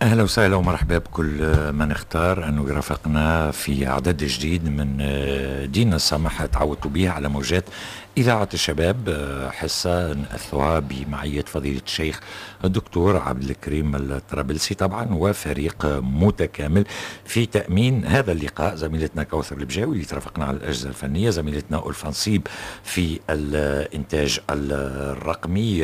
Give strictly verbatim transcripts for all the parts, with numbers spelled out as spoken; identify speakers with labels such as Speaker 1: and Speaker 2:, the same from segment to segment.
Speaker 1: أهلا وسهلا ومرحبا بكل من اختار أنه يرافقنا في عدد جديد من دين السماحة تعودت به على موجات إذاعة الشباب، حصة نأثها بمعية فضيلة الشيخ الدكتور عبد الكريم الطرابلسي طبعا، وفريق متكامل في تأمين هذا اللقاء. زميلتنا كوثر البجاوي اللي ترافقنا على الأجهزة الفنية، زميلتنا ألفا نصيب في الإنتاج الرقمي،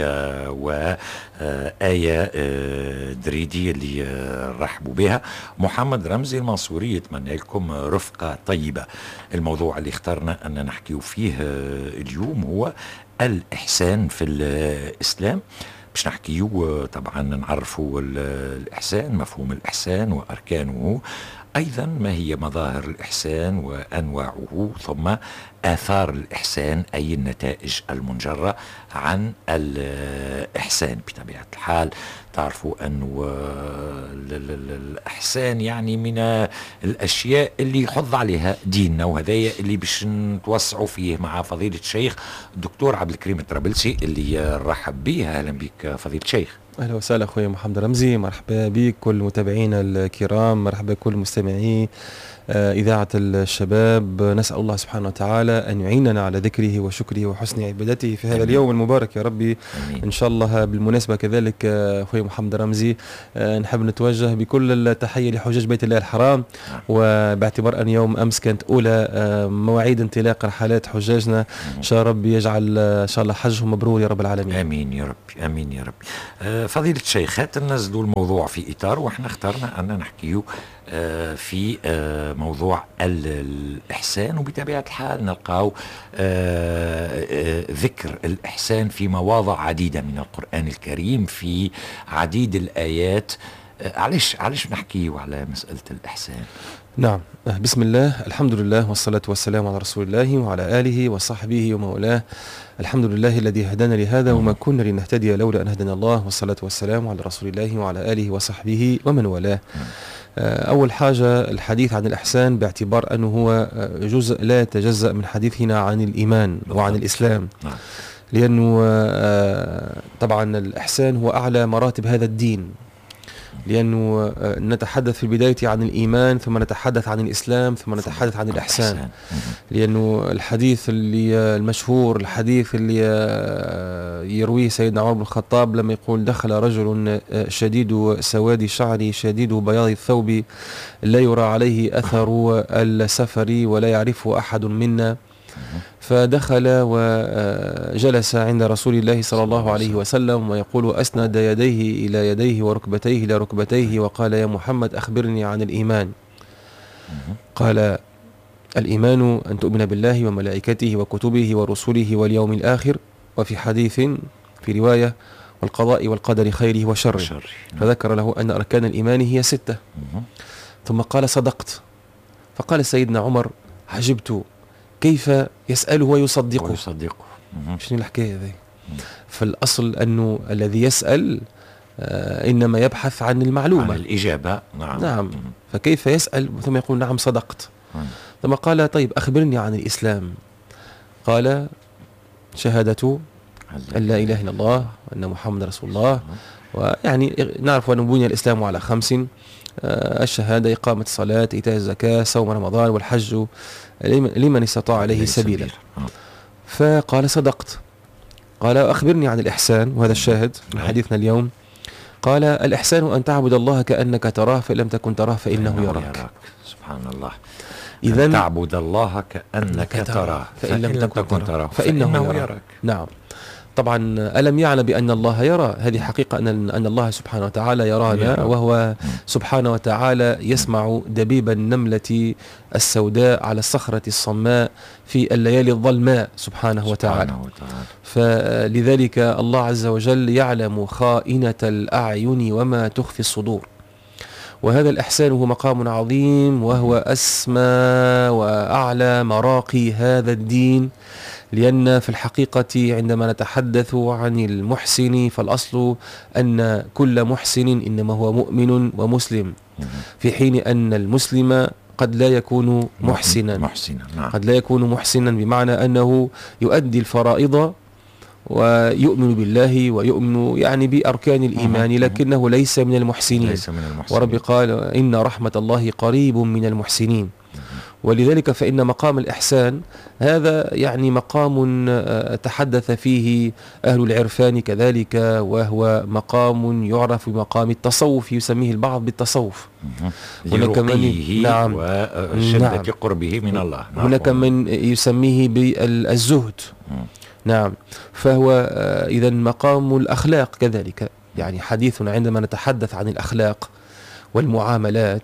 Speaker 1: وآية دريدي اللي رحبوا بها، محمد رمزي المنصوري. يتمنى لكم رفقة طيبة. الموضوع اللي اخترنا أن نحكي فيه اليوم هو الإحسان في الإسلام. باش نحكيو طبعا نعرفوا الإحسان، مفهوم الإحسان وأركانه، أيضا ما هي مظاهر الإحسان وأنواعه، ثم آثار الإحسان أي النتائج المنجرة عن الإحسان. بطبيعة الحال تعرفوا أن الإحسان يعني من الأشياء اللي يحض عليها ديننا، وهذايا اللي باش نتوسعوا فيه مع فضيلة الشيخ الدكتور عبد الكريم الطرابلسي اللي رحب به. أهلا بك فضيلة الشيخ.
Speaker 2: أهلا وسهلا أخوي محمد رمزي، مرحبا بك كل متابعينا الكرام، مرحبا كل مستمعي إذاعة الشباب. نسأل الله سبحانه وتعالى أن يعيننا على ذكره وشكره وحسن عبادته في هذا أمين. اليوم المبارك يا ربي أمين. إن شاء الله. بالمناسبة كذلك أخوي محمد رمزي نحب نتوجه بكل التحية لحجاج بيت الله الحرام، وباعتبار أن يوم أمس كانت أولى مواعيد انطلاق رحلات حجاجنا، إن شاء ربي يجعل إن شاء الله حجهم مبرور يا رب العالمين.
Speaker 1: آمين يا ربي، آمين يا ربي. آه فضيلة الشيخ، ننزلوا الموضوع في إطار، وإحنا اخترنا أن نحكيه آه في آه موضوع الإحسان، وبطبيعة الحال نلقاو آه آه ذكر الإحسان في مواضع عديدة من القرآن الكريم في عديد الآيات. آه علاش علاش نحكيه على مسألة الإحسان؟
Speaker 2: نعم، بسم الله، الحمد لله، والصلاة والسلام على رسول الله وعلى آله وصحبه ومولاه. الحمد لله الذي هدانا لهذا وما كنا لنهتدي لولا أن هدانا الله، والصلاة والسلام على رسول الله وعلى آله وصحبه ومن والاه. أول حاجة الحديث عن الإحسان باعتبار أنه هو جزء لا يتجزأ من حديثنا عن الإيمان وعن الإسلام، لأنه طبعا الإحسان هو أعلى مراتب هذا الدين، لأنه نتحدث في البداية عن الإيمان، ثم نتحدث عن الإسلام، ثم نتحدث عن الإحسان. لأنه الحديث اللي المشهور، الحديث اللي يرويه سيدنا عمر بن الخطاب لما يقول: دخل رجل شديد سواد شعري شديد بياض الثوب لا يرى عليه أثر السفر ولا يعرفه أحد منا، فدخل وجلس عند رسول الله صلى الله عليه وسلم ويقول: أسند يديه إلى يديه وركبتيه إلى ركبتيه وقال: يا محمد أخبرني عن الإيمان. قال: الإيمان أن تؤمن بالله وملائكته وكتبه ورسله واليوم الآخر، وفي حديث في رواية: والقضاء والقدر خيره وشره. فذكر له أن أركان الإيمان هي ستة. ثم قال: صدقت. فقال سيدنا عمر: عجبت كيف يسأله ويصدقه.
Speaker 1: ويصدقه.
Speaker 2: شنو الحكاية ذي؟ فالأصل أنه الذي يسأل آه إنما يبحث عن المعلومة،
Speaker 1: عن الإجابة. نعم.
Speaker 2: نعم. فكيف يسأل ثم يقول: نعم صدقت. مم. ثم قال: طيب أخبرني عن الإسلام. قال: شهادة أن لا إله إلا الله وأن محمد رسول الله. ويعني نعرف أن بني الإسلام على خمس: آه الشهادة، إقامة الصلاة، إيتاء الزكاة، صوم رمضان، والحج لمن استطاع عليه سبيلا. فقال: صدقت. قال: أخبرني عن الإحسان، وهذا الشاهد من حديثنا اليوم. قال: الإحسان أن تعبد الله كأنك تراه فإن لم تكن تراه فإنه يراك.
Speaker 1: سبحان الله.
Speaker 2: إذن
Speaker 1: تعبد الله كأنك تراه
Speaker 2: فإن لم تكن تراه فإنه,
Speaker 1: فإنه
Speaker 2: يراك.
Speaker 1: يراك.
Speaker 2: نعم. طبعا ألم يعلم بأن الله يرى؟ هذه حقيقة أن أن الله سبحانه وتعالى يرانا، وهو سبحانه وتعالى يسمع دبيب النملة السوداء على الصخرة الصماء في الليالي الظلماء سبحانه وتعالى. فلذلك الله عز وجل يعلم خائنة الأعين وما تخفي الصدور. وهذا الإحسان هو مقام عظيم، وهو أسمى وأعلى مراقي هذا الدين، لأن في الحقيقة عندما نتحدث عن المحسن فالأصل أن كل محسن إنما هو مؤمن ومسلم، في حين أن المسلم قد لا يكون محسنا.
Speaker 1: محسنا. نعم.
Speaker 2: قد لا يكون محسنا بمعنى أنه يؤدي الفرائض ويؤمن بالله ويؤمن يعني بأركان الإيمان، لكنه ليس من المحسنين.
Speaker 1: ليس من المحسنين.
Speaker 2: ورب قال إن رحمة الله قريب من المحسنين. ولذلك فإن مقام الإحسان هذا يعني مقام تحدث فيه أهل العرفان كذلك، وهو مقام يعرف بمقام التصوف، يسميه البعض بالتصوف.
Speaker 1: هناك من نعم وشدة نعم قربه من الله.
Speaker 2: هناك من يسميه بالزهد. نعم. فهو إذا مقام الأخلاق كذلك، يعني حديثنا عندما نتحدث عن الأخلاق والمعاملات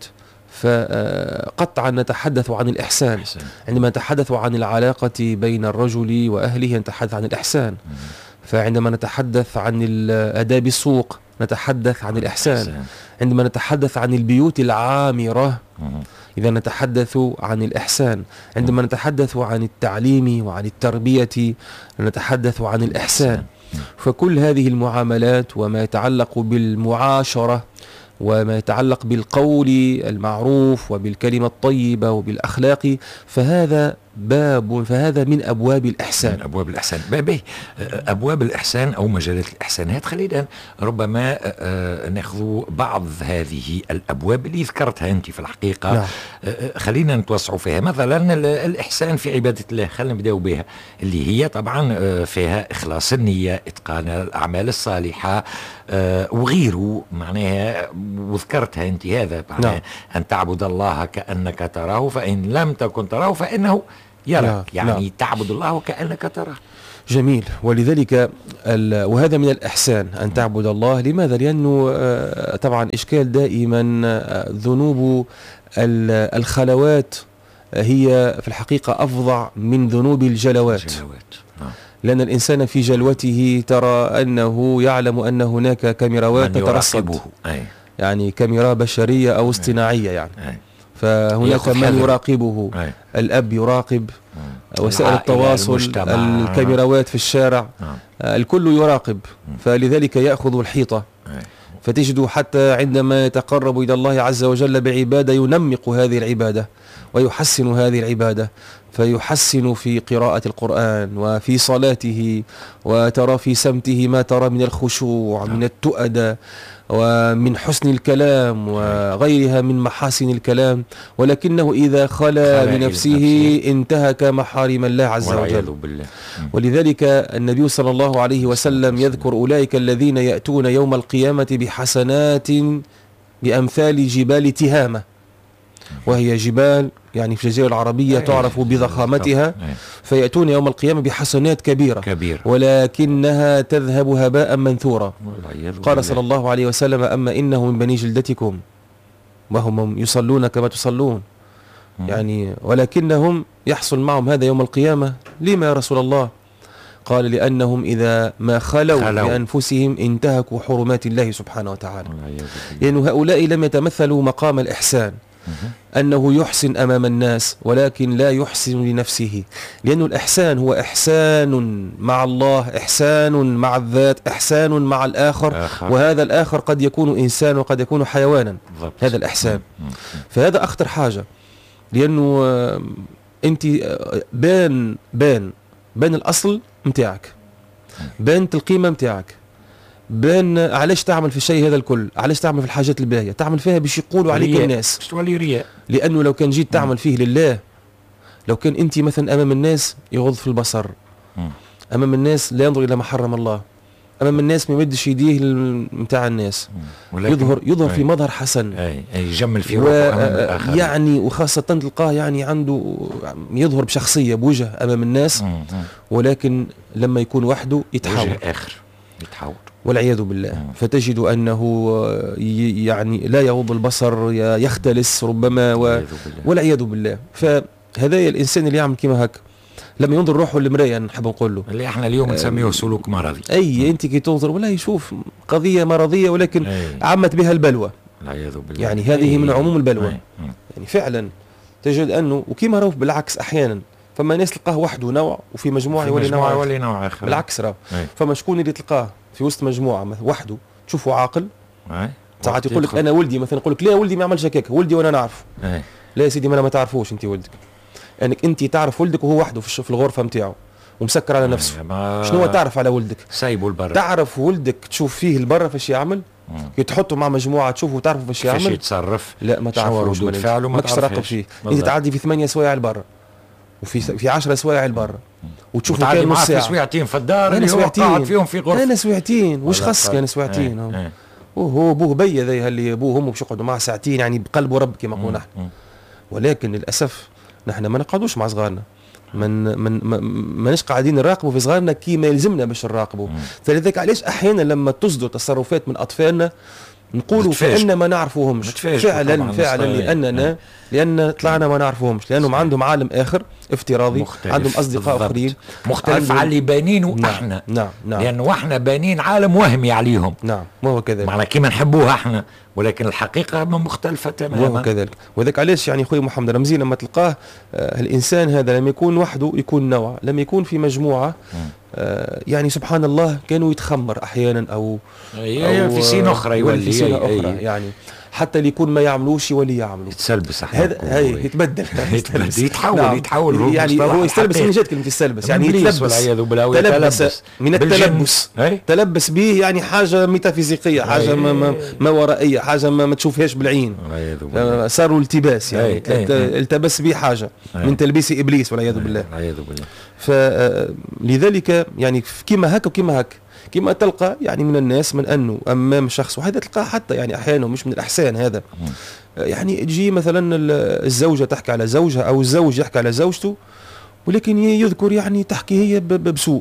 Speaker 2: فقطعا نتحدث عن الإحسان. عندما نتحدث عن العلاقة بين الرجل وأهله نتحدث عن الإحسان. فعندما نتحدث عن آداب السوق نتحدث عن الإحسان. عندما نتحدث عن البيوت العامرة إذا نتحدث عن الإحسان. عندما نتحدث عن التعليم وعن التربية نتحدث عن الإحسان. فكل هذه المعاملات وما يتعلق بالمعاشرة وما يتعلق بالقول المعروف وبالكلمة الطيبة وبالأخلاق فهذا باب فهذا من أبواب الإحسان.
Speaker 1: من أبواب الإحسان. بابه أبواب الإحسان أو مجالات الإحسان. هات خلينا ربما نأخذ بعض هذه الأبواب اللي ذكرتها أنت في الحقيقة. نعم. خلينا نتوسعوا فيها. مثلا الإحسان في عبادة الله، خلينا نبدأ بها، اللي هي طبعا فيها إخلاص النية، إتقان الأعمال الصالحة وغيره. معناها وذكرتها أنت هذا معناها نعم. أن تعبد الله كأنك تراه فإن لم تكن تراه فإنه يراك. لا. يعني لا. تعبد الله كأنك تراه.
Speaker 2: جميل. ولذلك وهذا من الإحسان أن تعبد الله. لماذا؟ لأنه طبعا إشكال دائما ذنوب الخلوات هي في الحقيقة أفظع من ذنوب الجلوات. الجلوات. لأن الإنسان في جلوته ترى أنه يعلم أن هناك كاميراوات تترصد، يعني كاميرا بشرية أو اصطناعية يعني. أي. فهناك من يراقبه. أي. الأب يراقب، وسائل التواصل، الكاميراوات في الشارع، أي. الكل يراقب. فلذلك يأخذ الحيطة. أي. فتجد حتى عندما يتقرب إلى الله عز وجل بعبادة ينمق هذه العبادة ويحسن هذه العبادة، فيحسن في قراءة القرآن وفي صلاته، وترى في سمته ما ترى من الخشوع من التؤدة ومن حسن الكلام وغيرها من محاسن الكلام. ولكنه إذا خلا بنفسه انتهك محارم الله عز وجل. ولذلك النبي صلى الله عليه وسلم يذكر أولئك الذين يأتون يوم القيامة بحسنات بأمثال جبال تهامة، وهي جبال يعني في الجزيرة العربية تعرف بضخامتها، فيأتون يوم القيامة بحسنات كبيرة, كبيرة ولكنها تذهب هباء منثورا. قال صلى الله عليه وسلم أما إنه من بني جلدتكم وهم يصلون كما تصلون، يعني ولكنهم يحصل معهم هذا يوم القيامة. لما يا رسول الله؟ قال لأنهم إذا ما خلوا, خلوا بأنفسهم انتهكوا حرمات الله سبحانه وتعالى. لأن يعني هؤلاء لم يتمثلوا مقام الإحسان أنه يحسن أمام الناس ولكن لا يحسن لنفسه، لأن الإحسان هو إحسان مع الله، إحسان مع الذات، إحسان مع الآخر آخر. وهذا الآخر قد يكون إنسان وقد يكون حيوانا. ضبط. هذا الإحسان. فهذا أخطر حاجة، لأنه أنت بان بان بان الأصل متاعك، بانت القيمة متاعك، بان علاش تعمل في الشيء هذا الكل، علاش تعمل في الحاجات الباهية، تعمل فيها باش يقولوا عليك الناس،
Speaker 1: تولي رياء.
Speaker 2: لأنه لو كان جيت تعمل فيه لله، لو كان أنت مثلا أمام الناس يغض في البصر، أمام الناس لا ينظر إلى ما حرم الله، أمام الناس ما يمدش يديه متاع الناس، يظهر يظهر في مظهر حسن،
Speaker 1: أي يجمل في روحه أمام الآخر
Speaker 2: يعني، وخاصة تلقاه يعني عنده يظهر بشخصية بوجه أمام الناس، ولكن لما يكون وحده يتحول
Speaker 1: وجه آخر يتحول
Speaker 2: والعياذ بالله. مم. فتجد أنه يعني لا يغض البصر، يختلس ربما و... والعياذ بالله. فهذا الإنسان اللي يعمل كما هك لما ينظر روحه للمراية، نحب نقول له
Speaker 1: اللي احنا اليوم نسميه سلوك مرضي.
Speaker 2: أي مم. أنت كي تنظر ولا يشوف قضية مرضية ولكن أي. عمت بها البلوى،
Speaker 1: العياذ بالله.
Speaker 2: يعني هذه أي. من عموم البلوى. أي. يعني فعلا تجد أنه وكما راهو بالعكس أحيانا فما ناس تلقاه وحده نوع وفي مجموعة يولي نوع,
Speaker 1: نوع, نوع آخر.
Speaker 2: بالعكس راه فما شكون اللي تلقاه في وسط مجموعة وحده تشوفه عاقل، ساعات يقول لك أنا ولدي مثلا، يقول لك لا ولدي ما يعملش هكاك، ولدي وأنا نعرف. لا يا سيدي ما أنا ما تعرفوش أنت ولدك، أنك يعني أنت تعرف ولدك وهو وحده في الغرفة نتاعو، ومسكر على نفسه.
Speaker 1: ما
Speaker 2: شنو تعرف على ولدك؟
Speaker 1: سايبه البر.
Speaker 2: تعرف ولدك تشوف فيه البرة فاش يعمل؟ كي تحطه مع مجموعه تشوفه وتعرفوا فاش يعمل؟
Speaker 1: كيفاش يتصرف؟
Speaker 2: لا ما تعرفوش
Speaker 1: ردود فعله، ما
Speaker 2: تراقب فيه. انت تعدي في ثمانية سوايع لبرا وفي في عشرة سوايع لبرا وتشوفوا كان نص ساعه.
Speaker 1: في سويعتين في الدار
Speaker 2: اللي
Speaker 1: هو قاعد فيهم في غرفه.
Speaker 2: انا سويعتين وش خصك انا سويعتين؟ ايه ايه. وهو بوه بيا ذي اللي ابوه وامه باش يقعدوا معاه ساعتين يعني بقلبه رب كما نقولوا نحن. ولكن للاسف نحن ما نقعدوش مع صغارنا، من من ماناش قاعدين نراقبوا في صغارنا كيما يلزمنا باش نراقبوا. فلذلك علاش احيانا لما تصدر تصرفات من اطفالنا نقولوا فإن ما نعرفوهمش فعلا فعلا لاننا لان طلعنا ما نعرفوهمش، لانهم عندهم عالم اخر افتراضي، عندهم اصدقاء اخرين
Speaker 1: مختلف على اللي بانينه. نعم احنا
Speaker 2: نعم نعم
Speaker 1: لانه احنا بانين عالم وهمي عليهم.
Speaker 2: نعم ما هو كذلك،
Speaker 1: معنا كيما نحبوها احنا، ولكن الحقيقه مختلفه تماما.
Speaker 2: وهو كذلك. وذلك علاش يعني خويا محمد رمزي لما تلقاه آه الانسان هذا لما يكون وحده يكون نوع، لما يكون في مجموعه آه يعني سبحان الله كانوا يتخمر احيانا او,
Speaker 1: أو في سين اخرى يولي
Speaker 2: في سين اخرى أي. يعني حتى اللي يكون ما يعملوش يولي يعملوا،
Speaker 1: يتسلبس
Speaker 2: هذا هي يتبدل
Speaker 1: يتبدل يتحول نعم. يتحول
Speaker 2: يعني هو يستلبس من جد كلمه يتسلبس يعني يتلبس
Speaker 1: والعياذ بالله
Speaker 2: تلبس من التلبس تلبس به يعني حاجه ميتافيزيقيه، حاجه ما, ما, ما ورائيه، حاجه ما, ما تشوفهاش بالعين، صاروا التباس يعني التبس به حاجه من تلبيس ابليس والعياذ بالله
Speaker 1: والعياذ بالله.
Speaker 2: فلذلك يعني كيما هكا وكيما هكا كما تلقى يعني من الناس من انه امام شخص، وهذا تلقاه حتى يعني احيانا مش من الاحسان هذا يعني تجي مثلا الزوجه تحكي على زوجها او الزوج يحكي على زوجته، ولكن يذكر يعني تحكي هي بسوء،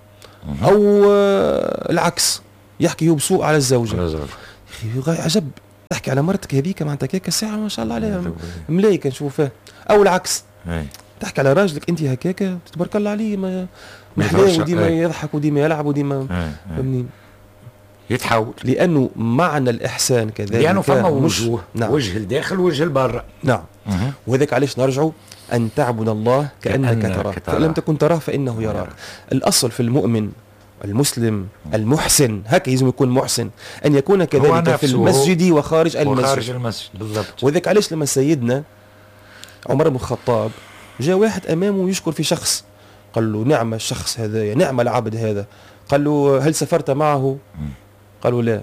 Speaker 2: او العكس يحكي هو بسوء على الزوجه. اخي عجب، تحكي على مرتك هذيك معناتها كيك ساعه ما شاء الله عليها ملايكه نشوفها، او العكس تحكي على راجلك انت هكاك تبارك الله عليه ما محلاه وديما يضحك وديما يلعب وديما فهمني
Speaker 1: يتحول،
Speaker 2: لانه معنى الاحسان كذلك
Speaker 1: لانه فما وجوه نعم. وجه الداخل وجه البر
Speaker 2: نعم. وذلك علاش نرجعوا ان تعبد الله كانك, كأنك تراه فلم تكن تراه فانه يراك. الاصل في المؤمن المسلم المحسن هكا لازم يكون محسن ان يكون كذلك في المسجد وخارج المسجد
Speaker 1: وخارج المسجد بالضبط.
Speaker 2: وذلك علاش لما سيدنا عمر بن الخطاب جاء واحد امامه يشكر في شخص، قال له نعم الشخص هذا، نعم العبد هذا. قال له هل سافرت معه؟ قالوا لا.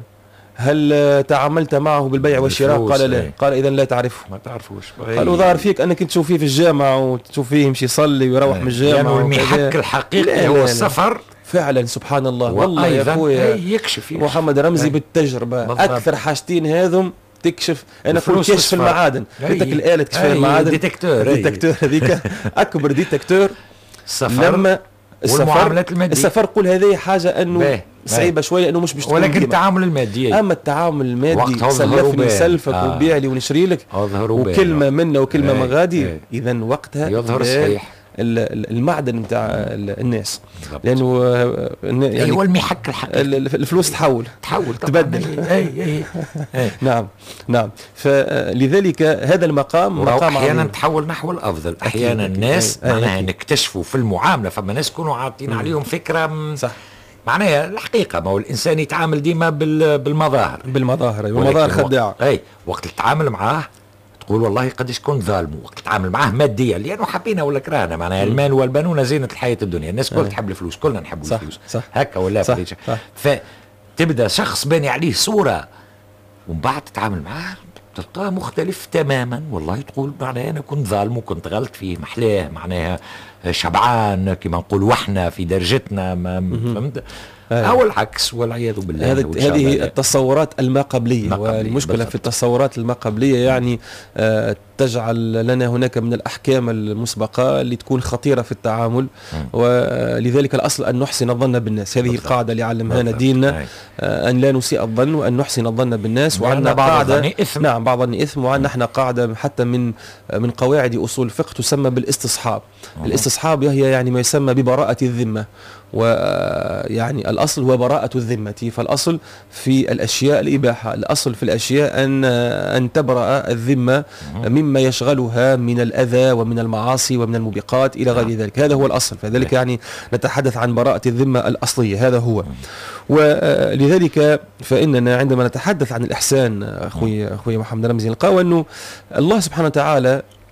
Speaker 2: هل تعاملت معه بالبيع والشراء؟ قال لا. قال اذا لا تعرفه،
Speaker 1: ما تعرفوش.
Speaker 2: قالوا ظاهر فيك انك تشوف فيه في الجامع وتشوف فيه يمشي يصلي ويروح من الجامع،
Speaker 1: لانه المحك الحقيقي هو السفر
Speaker 2: فعلا. سبحان الله والله يا اخويا
Speaker 1: يكشف
Speaker 2: محمد رمزي بالتجربه بالضبط. اكثر حاجتين هذم تكشف. انا في كشف المعادن قلت لك الاله تكشف المعادن
Speaker 1: ديتكتور
Speaker 2: ديتكتور هذيك اكبر ديتكتور
Speaker 1: السفر
Speaker 2: لما
Speaker 1: والمعاملات الماديه.
Speaker 2: السفر قول هذه حاجه انه صعيبه شويه انه مش باش تكون،
Speaker 1: ولكن التعامل المادي
Speaker 2: اما التعامل المادي سلفني سلفك آه. وبيع لي ونشري لك وكلمه منا وكلمه ما غادي، اذا وقتها
Speaker 1: يظهر صحيح
Speaker 2: المعدن نتاع الناس، لانه
Speaker 1: يعني هو المحك الحقيقي
Speaker 2: الفلوس تحول
Speaker 1: تحول
Speaker 2: تبدل
Speaker 1: اي اي
Speaker 2: نعم نعم. فلذلك هذا المقام مقام
Speaker 1: احيانا تحول نحو الافضل، احيانا الناس معناها نكتشفوا في المعامله فما ناس يكونوا عاطين عليهم فكره صح معناها الحقيقه ما هو الانسان يتعامل ديما بالمظاهر
Speaker 2: بالمظاهر والمظاهر خداعه.
Speaker 1: اي وقت التعامل معاه تقول والله قديش كنت ظالم، وقت تتعامل معاه ماديا لانه حبينا ولا كرهنا، معناها المال والبنون زينه الحياه الدنيا، الناس كلها تحب الفلوس، كلنا نحب
Speaker 2: صح
Speaker 1: الفلوس
Speaker 2: صح
Speaker 1: هكا ولا
Speaker 2: صح
Speaker 1: صح. فتبدا شخص باني عليه صوره ومن بعد تتعامل معاه تلقاه مختلف تماما، والله تقول معناها انا كنت ظالم وكنت غلط فيه، محلاه معناها شبعان كما نقول وحنا في درجتنا ما فهمت او العكس والعياذ بالله.
Speaker 2: هذه التصورات الماقبليه، والمشكله بالضبط. في التصورات الماقبليه يعني آه تجعل لنا هناك من الاحكام المسبقه اللي تكون خطيره في التعامل، م. ولذلك الاصل ان نحسن الظن بالناس. هذه بالضبط. القاعده اللي علمها ديننا آه ان لا نسيء الظن وان نحسن الظن بالناس، وعندنا قاعده
Speaker 1: إثم.
Speaker 2: نعم بعض اثم، وعندنا احنا قاعده حتى من من قواعد اصول الفقه تسمى بالاستصحاب. م. الاستصحاب هي يعني ما يسمى ببراءه الذمه، ويعني الأصل هو براءة الذمة، فالأصل في الأشياء الإباحة، الأصل في الأشياء أن أن تبرأ الذمة مما يشغلها من الأذى ومن المعاصي ومن الموبقات إلى غير ذلك، هذا هو الأصل. فذلك يعني نتحدث عن براءة الذمة الأصلية، هذا هو. ولذلك فإننا عندما نتحدث عن الإحسان أخوي أخوي محمد رمزي نلقاو أنه الله سبحانه وتعالى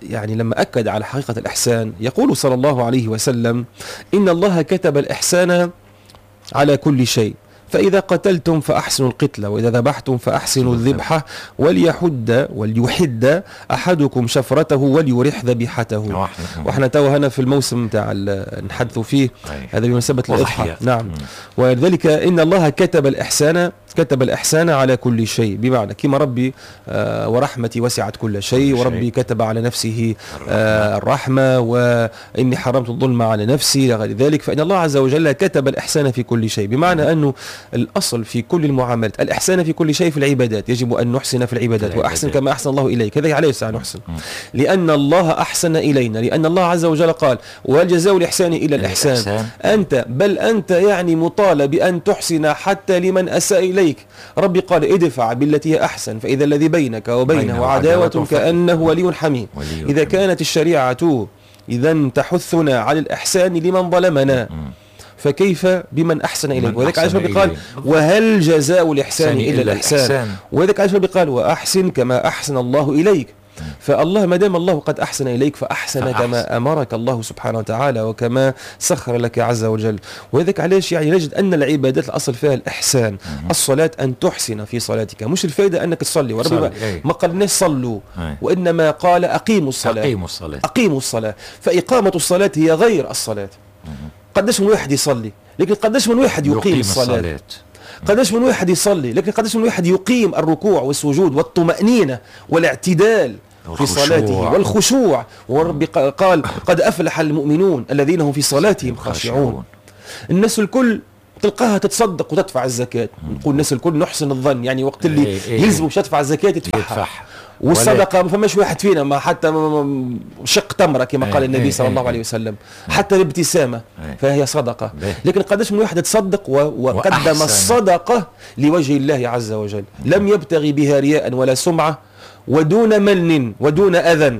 Speaker 2: يعني لما أكد على حقيقة الإحسان يقول صلى الله عليه وسلم: إن الله كتب الإحسان على كل شيء، فإذا قتلتم فأحسنوا القتلة، وإذا ذبحتم فأحسنوا الذبحة، وليحد وليحد أحدكم شفرته وليرح ذبيحته. وإحنا تو هنا في الموسم تاع نحدث فيه هذا بمناسبة الأضحى. نعم. ولذلك إن الله كتب الإحسان كتب الإحسان على كل شيء، بمعنى كما ربي آه ورحمتي وسعت كل شيء، وربي كتب على نفسه آه الرحمة، وإني حرمت الظلم على نفسي غير ذلك، فإن الله عز وجل كتب الإحسان في كل شيء، بمعنى أنه الأصل في كل المعاملات الإحسان في كل شيء. في العبادات يجب أن نحسن في العبادات، وأحسن كما أحسن الله إليك، هذا عليه الساعة نحسن، لأن الله أحسن إلينا، لأن الله عز وجل قال: والجزاء الإحسان إلى الإحسان. الإحسان. أنت بل أنت يعني مطالب بأن تحسن حتى لمن أساء إليك. ربي قال: ادفع بالتي هي أحسن، فإذا الذي بينك وبينه عداوة كأنه ولي حميم. إذا كانت الشريعة إذا تحثنا على الإحسان لمن ظلمنا، فكيف بمن أحسن إليك؟ وذلك عائشة ربي قال: وهل جزاء الإحسان إلا الإحسان. وذلك عائشة ربي قال: وأحسن كما أحسن الله إليك. فالله ما دام الله قد أحسن إليك فأحسن, فأحسن كما أمرك الله سبحانه وتعالى وكما سخر لك عز وجل. وذلك علاش يعني نجد أن العبادات الأصل فيها الإحسان. الصلاة أن تحسن في صلاتك، مش الفائدة أنك تصلي، وربما ما قالناش صلوا، وإنما قال أقيموا الصلاة. أقيموا الصلاة أقيموا الصلاة فإقامة الصلاة هي غير الصلاة. قداش من واحد يصلي، لكن قداش من واحد يقيم, يقيم الصلاة, الصلاة. قداش من واحد يصلي، لكن قداش من واحد يقيم الركوع والسجود والطمأنينة والاعتدال في صلاته والخشوع. ورب قال: قد أفلح المؤمنون الذين هم في صلاتهم خاشعون. الناس الكل تلقاها تتصدق وتدفع الزكاة، نقول الناس الكل نحسن الظن، يعني وقت اللي ايه ايه يلزم باش تدفع الزكاة تدفعها. والصدقة ما فماش واحد فينا ما حتى شق تمرة كما قال النبي صلى الله عليه وسلم، حتى الابتسامة فهي صدقة. لكن قداش من واحد تصدق وقدم الصدقة لوجه الله عز وجل، لم يبتغي بها رياء ولا سمعة، ودون من ودون أذى.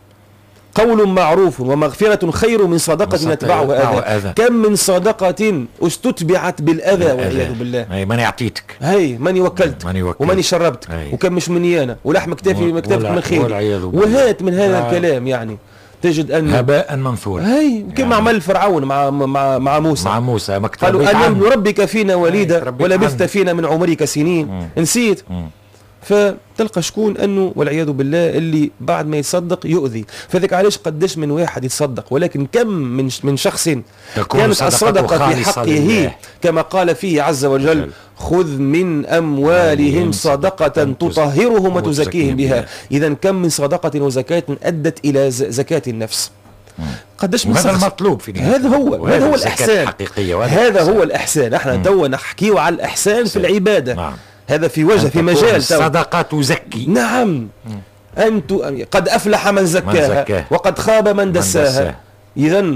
Speaker 2: قول معروف ومغفرة خير من صدقة يتبعها أذى. كم من صدقة استتبعت بالأذى والعياذ بالله.
Speaker 1: هي ماني عطيتك،
Speaker 2: هي ماني وكلت وماني شربتك، وكم مش مني أنا ولحم كتافي مكتافك من خير، وهات من هذا الكلام يعني تجد أن
Speaker 1: هباء منثورا.
Speaker 2: هي كما يعني عمل فرعون مع مع مع موسى
Speaker 1: مع موسى
Speaker 2: قالوا ألم نربك فينا وليدا ولبثت فينا من عمرك سنين. مم. نسيت. مم. فتلقى شكون انه والعياذ بالله اللي بعد ما يتصدق يؤذي. فذلك علاش قداش من واحد يتصدق، ولكن كم من من شخص كانت الصدقه في حقه كما قال فيه عز وجل: خذ من اموالهم صدقه تطهرهم وتزكيهم بها. اذا كم من صدقه وزكاه ادت الى زكاه النفس. قداش من
Speaker 1: هذا المطلوب في
Speaker 2: هذا هو هذا هو الاحسان. هذا هو الاحسان. احنا تو نحكيو على الاحسان في العباده. نعم. هذا في وجه في مجال
Speaker 1: الصدقة تزكي.
Speaker 2: نعم. أنت قد أفلح من زكاها, من وقد خاب من دساها. إذن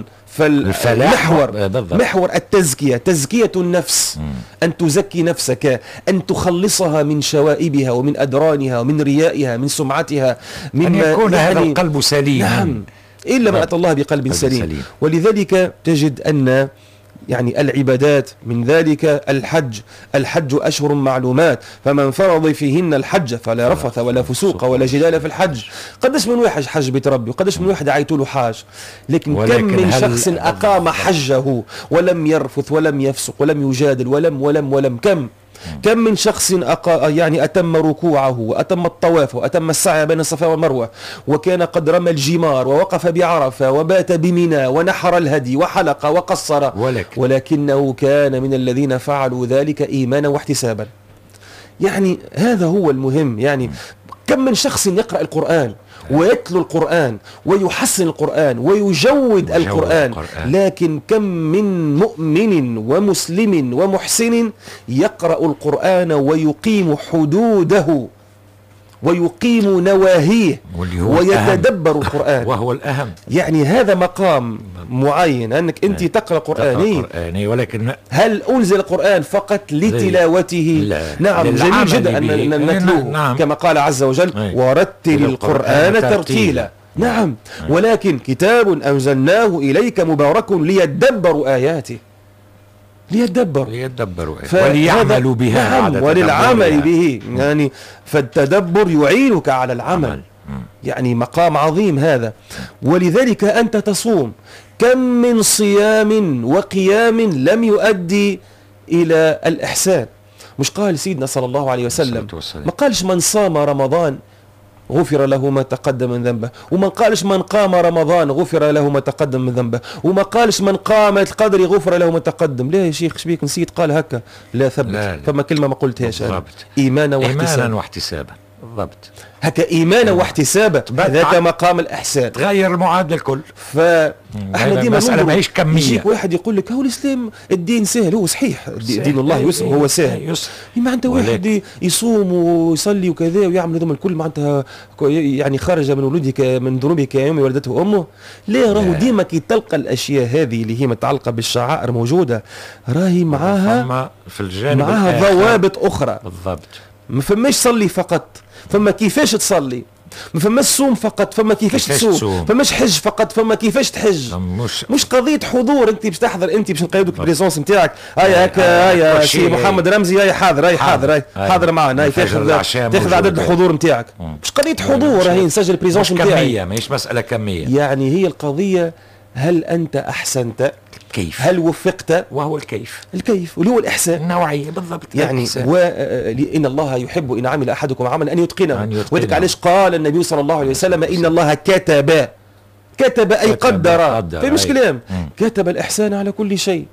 Speaker 2: فالمحور محور التزكية تزكية النفس. مم. أن تزكي نفسك، أن تخلصها من شوائبها ومن أدرانها ومن ريائها من سمعتها، من
Speaker 1: أن يكون يعني هذا القلب سليم.
Speaker 2: نعم. إلا من أتى الله بقلب سليم. سليم. ولذلك تجد أن يعني العبادات من ذلك الحج. الحج أشهر معلومات، فمن فرض فيهن الحج فلا رفث ولا فسوق ولا جدال في الحج. قداش من واحد حج بيت ربي وقداش من واحد عيتوا له حاج، لكن كم من شخص أقام حجه ولم يرفث ولم يفسق ولم يجادل ولم ولم ولم كم كم من شخص أقا يعني أتم ركوعه وأتم الطواف وأتم السعي بين الصفا والمروة، وكان قد رمى الجمار ووقف بعرفة وبات بمنى ونحر الهدي وحلق وقصر، ولكن ولكنه كان من الذين فعلوا ذلك إيمانا واحتسابا. يعني هذا هو المهم. يعني كم من شخص يقرأ القرآن ويتلو القرآن ويحسن القرآن ويجود القرآن، لكن كم من مؤمن ومسلم ومحسن يقرأ القرآن ويقيم حدوده ويقيم نواهيه ويتدبر القرآن،
Speaker 1: وهو الأهم.
Speaker 2: يعني هذا مقام معين أنك أنت تقرأ قرآني،
Speaker 1: ولكن
Speaker 2: هل أنزل القرآن فقط لتلاوته؟
Speaker 1: لا.
Speaker 2: نعم، جميل جدا أن نتلوه. نعم. كما قال عز وجل: ورتل القرآن ترتيلا. نعم. ولكن كتاب أنزلناه إليك مبارك ليدبروا آياته، ليدبروا
Speaker 1: ليدبروا وليعملوا بها.
Speaker 2: نعم. وللعمل به، يعني فالتدبر يعينك على العمل. يعني مقام عظيم هذا. ولذلك أنت تصوم، كم من صيام وقيام لم يؤدي إلى الإحسان. مش قال سيدنا صلى الله عليه وسلم، ما قالش من صام رمضان غفر له ما تقدم من ذنبه، وما قالش من قام رمضان غفر له ما تقدم من ذنبه، وما قالش من قام القدر غفر له ما تقدم. لا يا شيخ شبيك نسيت قال هكا؟ لا ثبت. لا لا. فما كلمة ما قلتهاش أنا. إيمانا واحتسابا.
Speaker 1: إيمانا واحتسابا بالضبط.
Speaker 2: هكا إيمانا واحتسابا، هذاك مقام الإحسان.
Speaker 1: تغير المعادلة الكل.
Speaker 2: فاحنا ديما
Speaker 1: مسألة ماهيش كمية.
Speaker 2: يجيك واحد يقول لك هو الإسلام الدين سهل، هو صحيح دين الله يسر، هو سهل. معناتها واحد يصوم ويصلي وكذا ويعمل هذوما الكل معناتها يعني خرج من ولودك من ذنوبه كيوم ولدته أمه. لا راهو ديما كي تلقى الأشياء هذه اللي هي متعلقة بالشعائر موجودة، راهي معاها
Speaker 1: في الجانب
Speaker 2: معاها ضوابط أخرى.
Speaker 1: بالضبط.
Speaker 2: ما فماش صلي فقط، فما كيفاش تصلي. ما فماش صوم فقط، فما كيفاش تصوم. فماش حج فقط، فما كيفاش تحج.
Speaker 1: مش
Speaker 2: مش قضيه حضور انت باش تحضر، انت باش نقيدوك البريزونس نتاعك. هيا هكا هيا سي محمد رمزي هيا حاضر هيا حاضر هيا حاضر معنا هيا تاخذ تاخذ عدد الحضور نتاعك. مش قضيه حضور، راهي نسجل البريزونس نتاعك.
Speaker 1: كميه ماهيش مساله كميه.
Speaker 2: يعني هي القضيه هل انت احسنت؟
Speaker 1: كيف؟
Speaker 2: هل وفقت؟
Speaker 1: وهو الكيف.
Speaker 2: الكيف واللي هو الإحسان.
Speaker 1: النوعية بالضبط.
Speaker 2: يعني وإن الله يحب إن عمل أحدكم عملا أن يتقنه. وذلك علاش قال النبي صلى الله عليه وسلم إن الله كتب كتب أي قدر, قدر. في مش كلام كتب الإحسان على كل شيء.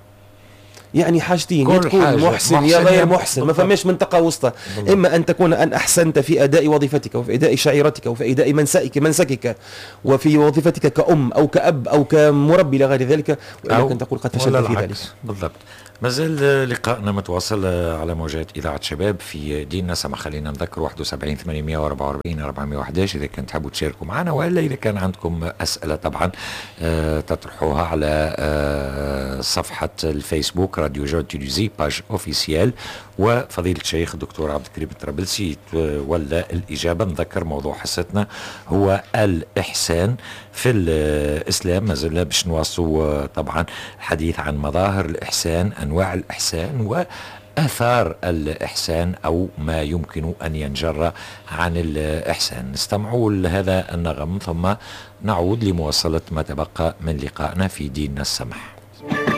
Speaker 2: يعني حاجتين، يا تكون محسن يا غير محسن، ما فماش منطقة وسطى. إما أن تكون أن أحسنت في أداء وظيفتك وفي أداء شعيرتك وفي أداء منسكك منسكك وفي وظيفتك كأم أو كأب أو كمربي إلى غير ذلك، وإنك أن تقول قد فشلت في ذلك.
Speaker 1: بالضبط. مازال لقائنا متواصل على موجات إذاعة شباب في ديننا سما. خلينا نذكر واحد وسبعين ثمانمائة وأربعة وأربعين أربعمائة وأحد عشر إذا كنت تحبوا تشاركوا معنا، وإلا إذا كان عندكم أسئلة طبعا آه تطرحوها على آه صفحة الفيسبوك راديو جود تونيزي باج أوفيسيال، وفضيلة الشيخ الدكتور عبد الكريم الطرابلسي ولا الإجابة. نذكر موضوع حصتنا هو الإحسان في الإسلام. ما زلنا باش نواصلوا طبعا الحديث عن مظاهر الإحسان، أنواع الإحسان وآثار الإحسان أو ما يمكن أن ينجر عن الإحسان. نستمعوا لهذا النغم ثم نعود لمواصلة ما تبقى من لقائنا في ديننا السمح.